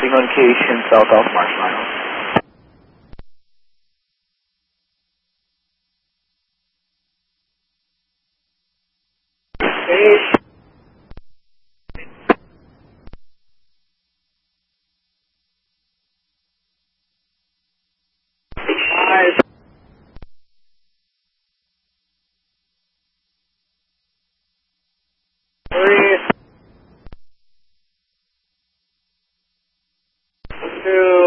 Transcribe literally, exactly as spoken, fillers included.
landing on Cation south of Marshmallow. Hey. Five. Three. Two.